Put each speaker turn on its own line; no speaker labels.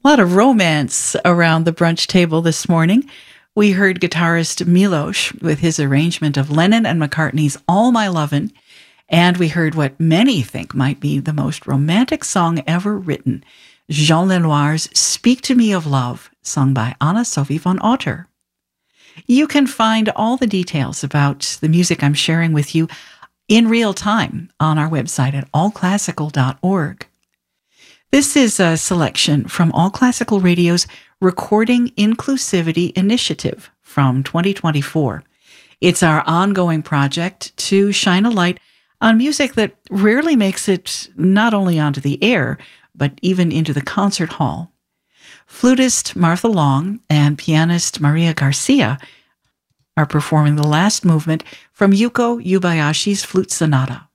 A lot of romance around the brunch table this morning. We heard guitarist Milos with his arrangement of Lennon and McCartney's All My Lovin', and we heard what many think might be the most romantic song ever written, Jean Lenoir's Speak to Me of Love, sung by Anna-Sophie von Otter. You can find all the details about the music I'm sharing with you in real time on our website at allclassical.org. This is a selection from All Classical Radio's Recording Inclusivity Initiative from 2024. It's our ongoing project to shine a light on music that rarely makes it not only onto the air, but even into the concert hall. Flutist Martha Long and pianist Maria Garcia are performing the last movement from Yuko Yubayashi's Flute Sonata.